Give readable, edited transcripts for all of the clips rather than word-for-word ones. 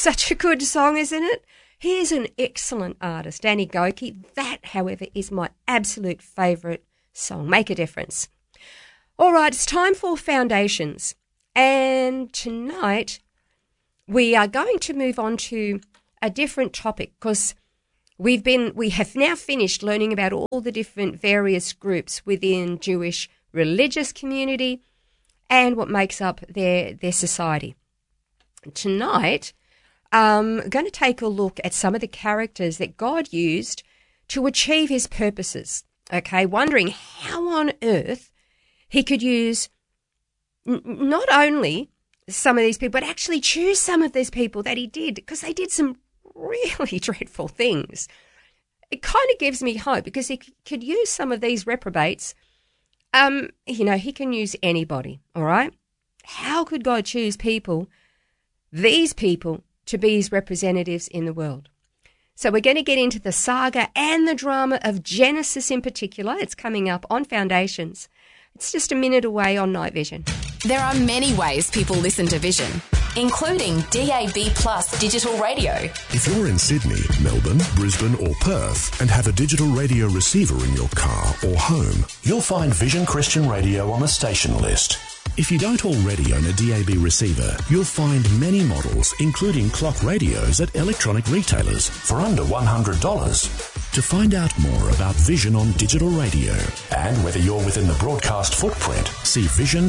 such a good song, isn't it? He is an excellent artist, Danny Gokey. That, however, is my absolute favourite song. Make a Difference. All right, it's time for Foundations. And tonight we are going to move on to a different topic because we have now finished learning about all the different various groups within Jewish religious community and what makes up their society. Tonight, I'm going to take a look at some of the characters that God used to achieve his purposes, okay, wondering how on earth he could use not only some of these people, but actually choose some of these people that he did, because they did some really dreadful things. It kind of gives me hope because he could use some of these reprobates. He can use anybody, all right? How could God choose these people, to be his representatives in the world? So we're going to get into the saga and the drama of Genesis in particular. It's coming up on Foundations. It's just a minute away on Night Vision. There are many ways people listen to Vision, including DAB+ digital radio. If you're in Sydney, Melbourne, Brisbane or Perth and have a digital radio receiver in your car or home, you'll find Vision Christian Radio on the station list. If you don't already own a DAB receiver, you'll find many models, including clock radios, at electronic retailers for under $100. To find out more about Vision on digital radio and whether you're within the broadcast footprint, see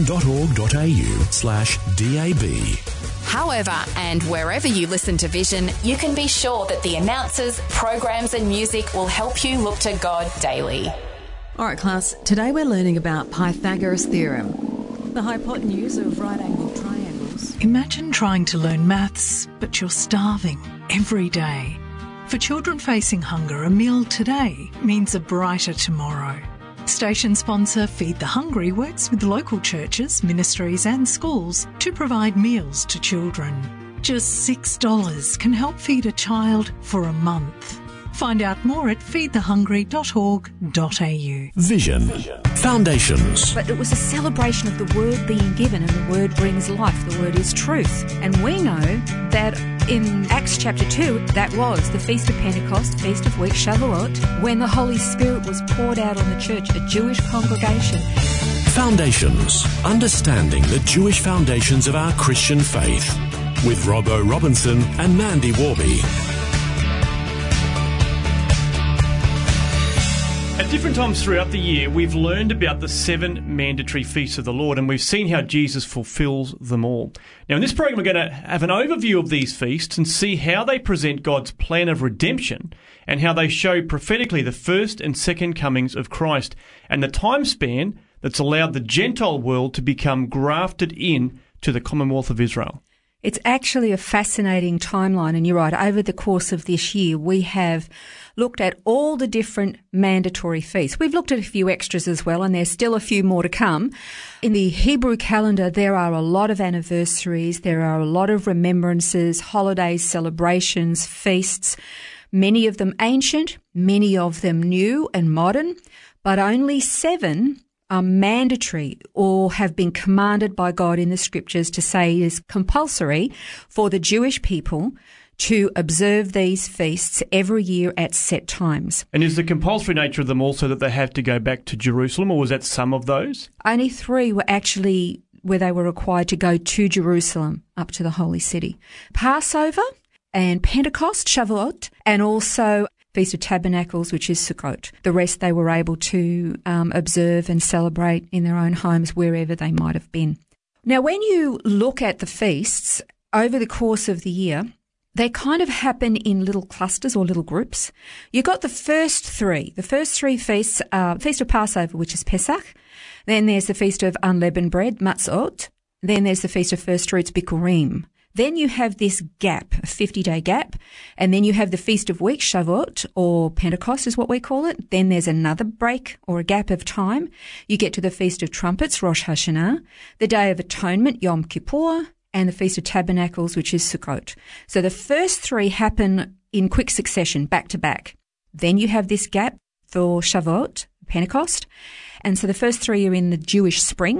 vision.org.au/DAB. However, and wherever you listen to Vision, you can be sure that the announcers, programs and music will help you look to God daily. All right, class, today we're learning about Pythagoras' theorem, the hypotenuse of right-angled triangles. Imagine trying to learn maths, but you're starving every day. For children facing hunger, a meal today means a brighter tomorrow. Station sponsor Feed the Hungry works with local churches, ministries and schools to provide meals to children. Just $6 can help feed a child for a month. Find out more at feedthehungry.org.au. Vision. Foundations. But it was a celebration of the Word being given, and the Word brings life. The Word is truth. And we know that in Acts chapter 2, that was the Feast of Pentecost, Feast of Weeks, Shavuot, when the Holy Spirit was poured out on the church, a Jewish congregation. Foundations. Understanding the Jewish foundations of our Christian faith. With Robbo Robinson and Mandy Warby. At different times throughout the year, we've learned about the 7 mandatory feasts of the Lord, and we've seen how Jesus fulfills them all. Now, in this program, we're going to have an overview of these feasts and see how they present God's plan of redemption and how they show prophetically the first and second comings of Christ and the time span that's allowed the Gentile world to become grafted in to the Commonwealth of Israel. It's actually a fascinating timeline, and you're right, over the course of this year we have looked at all the different mandatory feasts. We've looked at a few extras as well, and there's still a few more to come. In the Hebrew calendar, there are a lot of anniversaries, there are a lot of remembrances, holidays, celebrations, feasts, many of them ancient, many of them new and modern, but only 7 are mandatory or have been commanded by God in the scriptures to say it is compulsory for the Jewish people to observe these feasts every year at set times. And is the compulsory nature of them also that they have to go back to Jerusalem, or was that some of those? Only 3 were actually where they were required to go to Jerusalem, up to the holy city. Passover and Pentecost, Shavuot, and also Feast of Tabernacles, which is Sukkot. The rest they were able to observe and celebrate in their own homes wherever they might have been. Now, when you look at the feasts over the course of the year, they kind of happen in little clusters or little groups. You've got the first 3. The first 3 feasts are Feast of Passover, which is Pesach. Then there's the Feast of Unleavened Bread, Matzot. Then there's the Feast of First Fruits, Bikurim. Then you have this gap, a 50-day gap, and then you have the Feast of Weeks, Shavuot, or Pentecost is what we call it. Then there's another break or a gap of time. You get to the Feast of Trumpets, Rosh Hashanah, the Day of Atonement, Yom Kippur, and the Feast of Tabernacles, which is Sukkot. So the first 3 happen in quick succession, back to back. Then you have this gap for Shavuot, Pentecost, and so the first 3 are in the Jewish spring,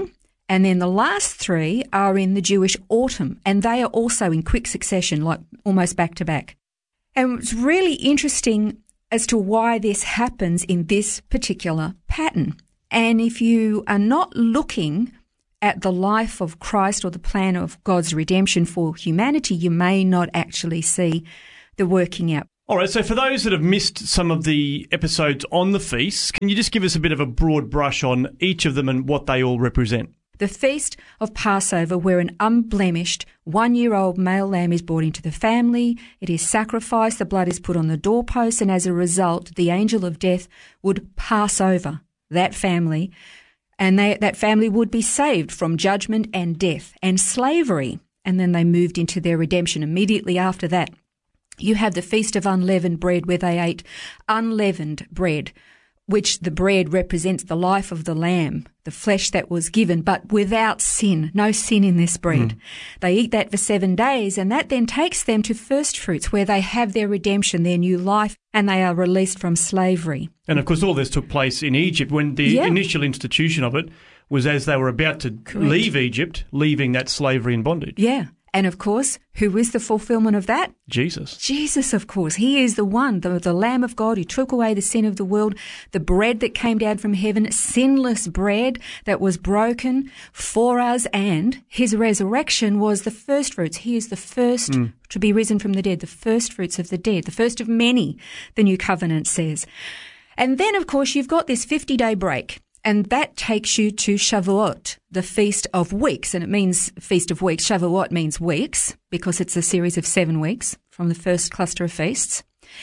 And then the last 3 are in the Jewish autumn, and they are also in quick succession, like almost back to back. And it's really interesting as to why this happens in this particular pattern. And if you are not looking at the life of Christ or the plan of God's redemption for humanity, you may not actually see the working out. All right, so for those that have missed some of the episodes on the feasts, can you just give us a bit of a broad brush on each of them and what they all represent? The Feast of Passover, where an unblemished 1-year-old male lamb is brought into the family, it is sacrificed, the blood is put on the doorpost, and as a result, the angel of death would pass over that family, and that family would be saved from judgment and death and slavery, and then they moved into their redemption immediately after that. You have the Feast of Unleavened Bread, where they ate unleavened bread, which the bread represents the life of the lamb, the flesh that was given, but without sin, no sin in this bread. They eat that for 7 days, and that then takes them to first fruits, where they have their redemption, their new life, and they are released from slavery. And of course, all this took place in Egypt when the initial institution of it was as they were about to leave Egypt, leaving that slavery and bondage. Yeah. And of course, who is the fulfillment of that? Jesus. Jesus, of course. He is the one, the Lamb of God who took away the sin of the world, the bread that came down from heaven, sinless bread that was broken for us, and his resurrection was the first fruits. He is the first to be risen from the dead, the first fruits of the dead, the first of many, the New Covenant says. And then, of course, you've got this 50-day break. And that takes you to Shavuot, the Feast of Weeks. And it means Feast of Weeks. Shavuot means weeks because it's a series of 7 weeks from the first cluster of feasts.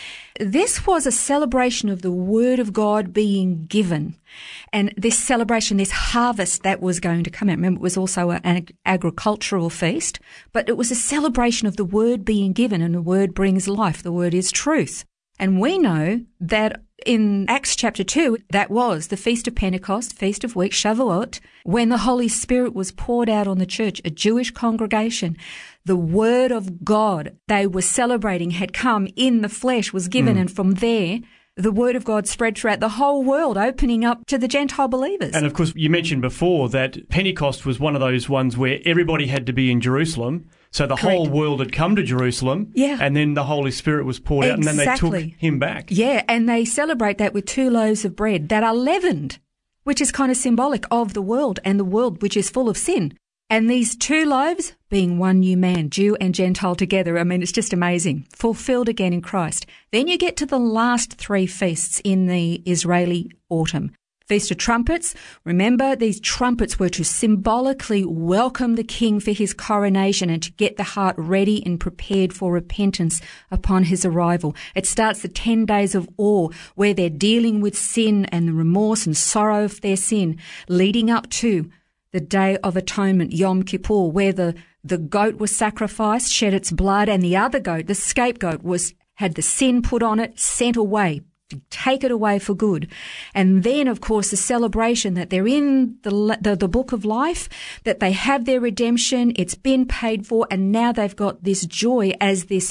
This was a celebration of the Word of God being given. And this celebration, this harvest that was going to come out. Remember, it was also an agricultural feast, but it was a celebration of the Word being given, and the Word brings life. The Word is truth. And we know that in Acts chapter 2, that was the Feast of Pentecost, Feast of Weeks, Shavuot, when the Holy Spirit was poured out on the church, a Jewish congregation. The Word of God they were celebrating had come in the flesh, was given, and from there, the Word of God spread throughout the whole world, opening up to the Gentile believers. And of course, you mentioned before that Pentecost was one of those ones where everybody had to be in Jerusalem. So the whole world had come to Jerusalem, and then the Holy Spirit was poured out, and then they took him back. Yeah, and they celebrate that with 2 loaves of bread that are leavened, which is kind of symbolic of the world, and the world which is full of sin. And these 2 loaves being one new man, Jew and Gentile together. I mean, it's just amazing. Fulfilled again in Christ. Then you get to the last 3 feasts in the Israeli autumn. Feast of Trumpets. Remember, these trumpets were to symbolically welcome the king for his coronation and to get the heart ready and prepared for repentance upon his arrival. It starts the 10 days of awe, where they're dealing with sin and the remorse and sorrow of their sin, leading up to the Day of Atonement, Yom Kippur, where the goat was sacrificed, shed its blood, and the other goat, the scapegoat, had the sin put on it, sent away, take it away for good. And then, of course, the celebration that they're in the book of life, that they have their redemption, it's been paid for, and now they've got this joy as this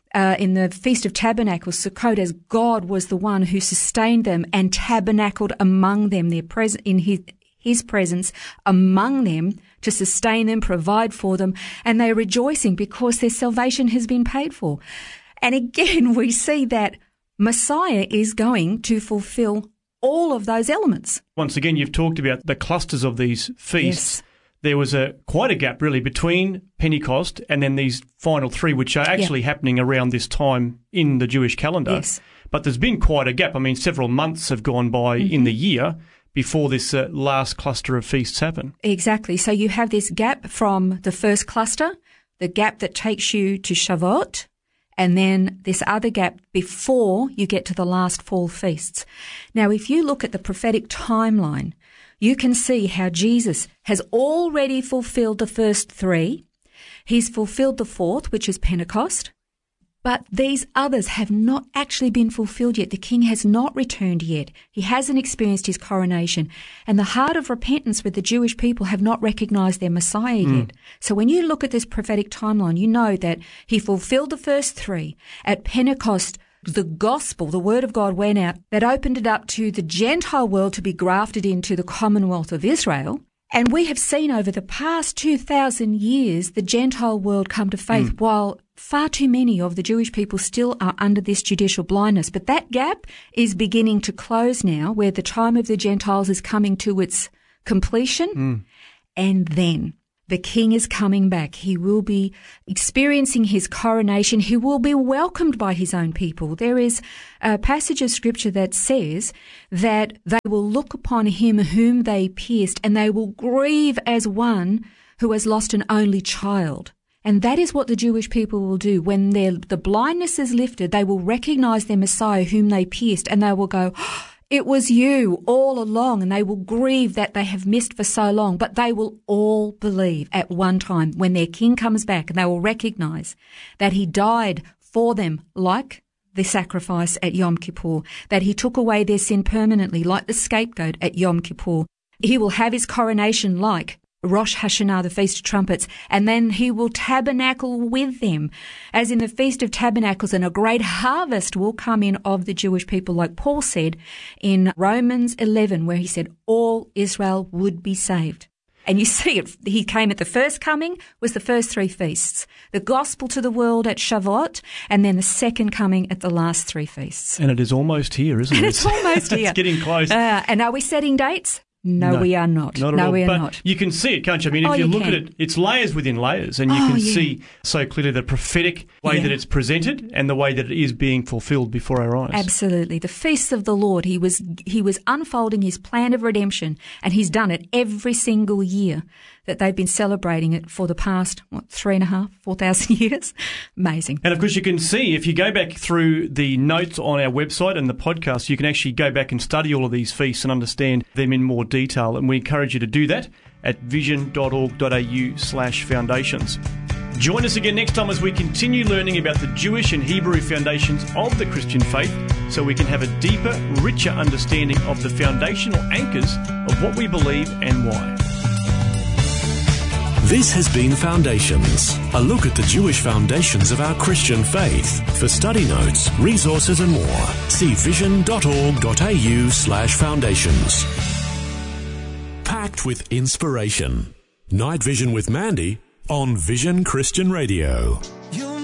in the Feast of Tabernacles, Sukkot, as God was the one who sustained them and tabernacled among them, their in his presence among them to sustain them, provide for them, and they're rejoicing because their salvation has been paid for. And again, we see that Messiah is going to fulfill all of those elements. Once again, you've talked about the clusters of these feasts. Yes. There was quite a gap, really, between Pentecost and then these final 3, which are actually happening around this time in the Jewish calendar. Yes. But there's been quite a gap. I mean, several months have gone by in the year before this last cluster of feasts happen. Exactly. So you have this gap from the first cluster, the gap that takes you to Shavuot, and then this other gap before you get to the last fall feasts. Now, if you look at the prophetic timeline, you can see how Jesus has already fulfilled the first 3. He's fulfilled the 4th, which is Pentecost. But these others have not actually been fulfilled yet. The king has not returned yet. He hasn't experienced his coronation. And the heart of repentance with the Jewish people have not recognized their Messiah yet. So when you look at this prophetic timeline, you know that he fulfilled the first 3. At Pentecost, the gospel, the word of God went out that opened it up to the Gentile world to be grafted into the commonwealth of Israel. And we have seen over the past 2,000 years the Gentile world come to faith, while far too many of the Jewish people still are under this judicial blindness. But that gap is beginning to close now, where the time of the Gentiles is coming to its completion. And then the King is coming back. He will be experiencing his coronation. He will be welcomed by his own people. There is a passage of scripture that says that they will look upon him whom they pierced, and they will grieve as one who has lost an only child. And that is what the Jewish people will do. When the blindness is lifted, they will recognize their Messiah whom they pierced, and they will go, it was you all along, and they will grieve that they have missed for so long, but they will all believe at one time when their King comes back, and they will recognize that he died for them like the sacrifice at Yom Kippur, that he took away their sin permanently like the scapegoat at Yom Kippur. He will have his coronation like Rosh Hashanah, the Feast of Trumpets, and then he will tabernacle with them, as in the Feast of Tabernacles, and a great harvest will come in of the Jewish people, like Paul said in Romans 11, where he said all Israel would be saved. And you see it, he came at the first coming, was the first 3 feasts, the gospel to the world at Shavuot, and then the second coming at the last 3 feasts. And it is almost here, isn't it? It's almost here. It's getting close. And are we setting dates? No, we are not. Not at no, all. we are but not. You can see it, can't you? I mean, if you look at it, it's layers within layers, and you can see so clearly the prophetic way that it's presented and the way that it is being fulfilled before our eyes. Absolutely. The feasts of the Lord, he was unfolding his plan of redemption, and he's done it every single year that they've been celebrating it for the past, 4,000 years? Amazing. And of course, you can see, if you go back through the notes on our website and the podcast, you can actually go back and study all of these feasts and understand them in more detail. And we encourage you to do that at vision.org.au/foundations. Join us again next time as we continue learning about the Jewish and Hebrew foundations of the Christian faith, so we can have a deeper, richer understanding of the foundational anchors of what we believe and why. This has been Foundations, a look at the Jewish foundations of our Christian faith. For study notes, resources and more, see vision.org.au/foundations. Packed with inspiration. Night Vision with Mandy on Vision Christian Radio.